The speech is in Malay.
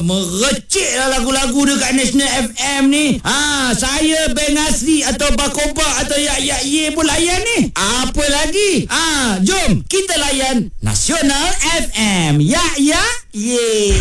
merecik lah lagu-lagu dekat National FM ni. Saya Beng Asri atau Bakoba atau Yak Ye pun layan ni. Apa lagi? Jom kita layan Nasional FM. Yak Ye.